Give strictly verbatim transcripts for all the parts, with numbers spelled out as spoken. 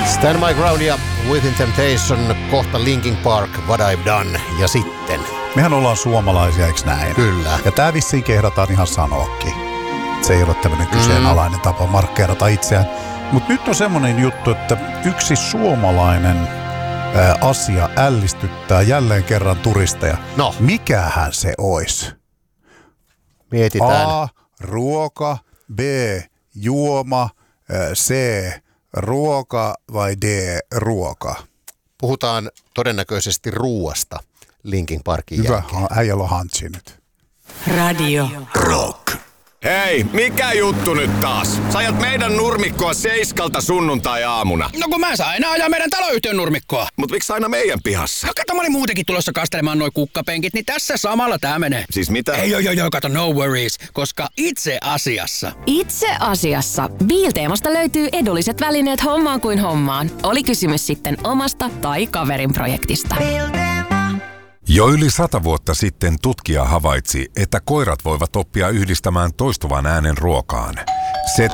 Stand My Ground ja Within Temptation, kohta Linkin Park, What I've Done ja sitten. Mehän ollaan suomalaisia, eikö näin? Kyllä. Ja tää vissiin kehdataan ihan sanoakin. Se ei ole tämmönen kyseenalainen mm. tapa markkeerata itseään. Mutta nyt on semmoinen juttu, että yksi suomalainen ää, asia ällistyttää jälleen kerran turisteja. No. Mikähän se ois? Mietitään. A. Ruoka. B. Juoma. C. Ruoka vai D. Ruoka? Puhutaan todennäköisesti ruuasta Linkin Parkin Hyvä, jälkeen. äijällä on hantsi nyt. Radio Rock. Hei, mikä juttu nyt taas? Sä ajat meidän nurmikkoa seiskalta sunnuntai-aamuna. No kun mä saan aina ajaa meidän taloyhtiön nurmikkoa. Mut miksi aina meidän pihassa? No kato, mä olin muutenkin tulossa kastelemaan noi kukkapenkit, niin tässä samalla tää menee. Siis mitä? Ei joo joo joo, kato, no worries, koska itse asiassa... Itse asiassa Biilteemasta löytyy edulliset välineet hommaan kuin hommaan. Oli kysymys sitten omasta tai kaverin projektista. Jo yli sata vuotta sitten tutkija havaitsi, että koirat voivat oppia yhdistämään toistuvan äänen ruokaan. Se...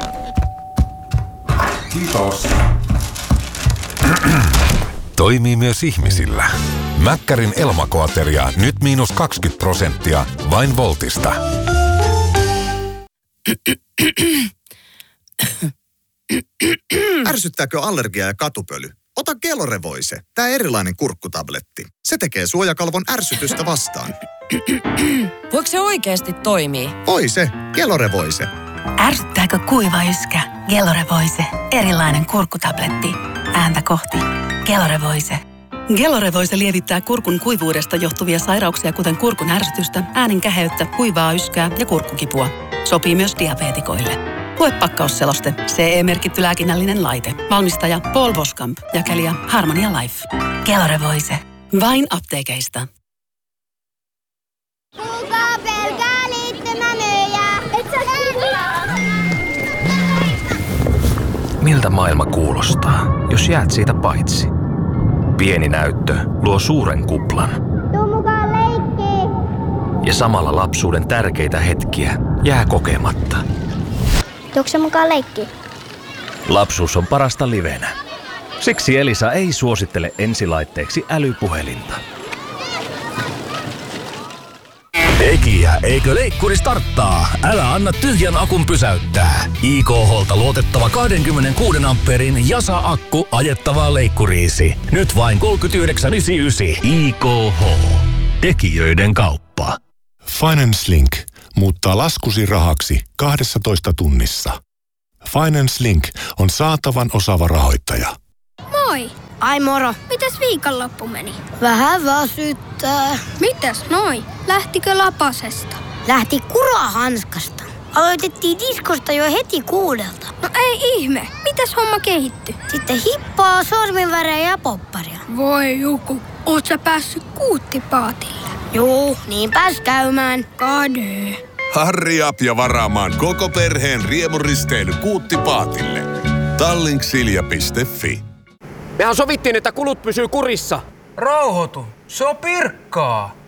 Kiitos. Toimii myös ihmisillä. Mäkkärin Elmakoateria nyt miinus kaksikymmentä prosenttia vain Voltista. Ärsyttääkö allergia ja katupöly? Ota Gelorevoise, tää erilainen kurkkutabletti. Se tekee suojakalvon ärsytystä vastaan. Voiko se oikeasti toimii? Voi se, Gelorevoise. Ärsyttääkö kuiva yskä? Gelorevoise, erilainen kurkkutabletti. Ääntä kohti. Gelorevoise. Gelorevoise lievittää kurkun kuivuudesta johtuvia sairauksia, kuten kurkun ärsytystä, äänen käheyttä, kuivaa yskää ja kurkkukipua. Sopii myös diabeetikoille. Lue pakkausseloste. C E-merkitty lääkinnällinen laite. Valmistaja Paul Boskamp. Jakelija Harmonia Life. Gelorevoise. Vain apteekeista. Kuka pelkää liittymänöjä? Et sä Miltä maailma kuulostaa, jos jäät siitä paitsi? Pieni näyttö luo suuren kuplan. Tuu mukaan leikkiin. Ja samalla lapsuuden tärkeitä hetkiä jää kokematta. Tuutko mukaan leikkiin? Lapsuus on parasta livenä. Siksi Elisa ei suosittele ensilaitteeksi älypuhelinta. Tekijä, eikö leikkuri starttaa? Älä anna tyhjän akun pysäyttää. I K H:lta luotettava kaksikymmentäkuusi ampeerin Jasa-akku ajettavaa leikkuriisi. Nyt vain kolmekymmentäyhdeksän yhdeksänkymmentäyhdeksän. I K H. Tekijöiden kauppa. Finance Link muuttaa laskusi rahaksi kahdessatoista tunnissa. Finance Link on saatavan osaava rahoittaja. Moi! Ai moro! Mites viikonloppu meni? Vähän väsyttää. Mitäs noi? Lähtikö lapasesta? Lähti kurahanskasta. Aloitettiin diskosta jo heti kuudelta. No ei ihme. Mitäs homma kehittyi? Sitten hippaa, sorminvärejä ja popparia. Voi Juku, oot sä päässyt kuuttipaatille? Juu, niin pääs käymään. Kade. Hurry up ja varaamaan koko perheen riemuristeily kuuttipaatille. Tallink-silja piste fi. Mehän sovittiin, että kulut pysyy kurissa. Rauhoitu, se on pirkkaa.